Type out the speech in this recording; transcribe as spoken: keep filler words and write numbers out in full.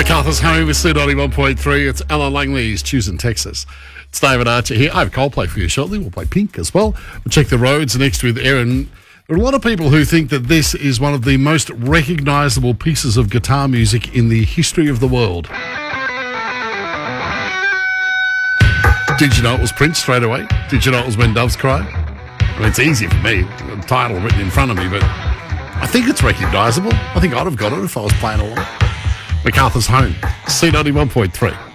MacArthur's Home is C ninety-one point three. It's Alan Langley's Tues in Texas. It's David Archer here. I have Coldplay for you shortly. We'll play Pink as well. We'll check the roads next with Erin. There are a lot of people who think that this is one of the most recognisable pieces of guitar music in the history of the world. Did you know it was Prince straight away? Did you know it was When Doves Cry? I mean, it's easy for me. The title written in front of me, but I think it's recognisable. I think I'd have got it if I was playing along. MacArthur's Home, C ninety-one point three.